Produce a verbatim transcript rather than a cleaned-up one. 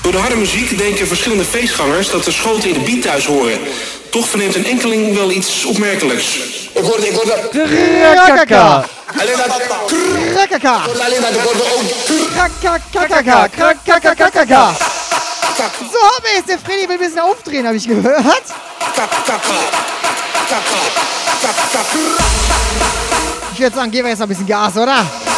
Door de harde muziek denken verschillende feestgangers dat de schoten in de beat thuis horen. Toch verneemt een enkeling wel iets opmerkelijks. Ik hoorde, ik hoorde... Krakaka. Alleen dat... Krakaka. Alleen dat, ik hoorde ook... Krakakakaka. Krakakakaka. So, aber jetzt der Freddy will ein bisschen aufdrehen, habe ich gehört. Ich würde sagen, geben wir jetzt noch ein bisschen Gas, oder?